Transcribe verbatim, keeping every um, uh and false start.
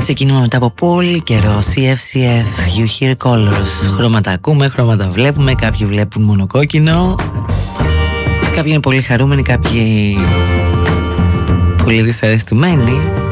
Ξεκινούμε μετά από πολύ καιρό. σι εφ σι εφ, You Hear Colors. Χρώματα ακούμε, χρώματα βλέπουμε. Κάποιοι βλέπουν μόνο κόκκινο. Κάποιοι είναι πολύ χαρούμενοι, κάποιοι πολύ δυσαρεστημένοι.